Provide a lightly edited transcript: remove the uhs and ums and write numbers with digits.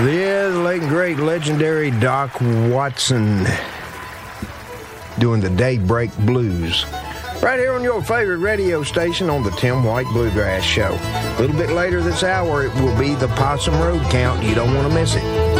The late and great legendary Doc Watson doing the Daybreak Blues. Right here on your favorite radio station on the Tim White Bluegrass Show. A little bit later this hour, it will be the Possum Road Count. You don't want to miss it.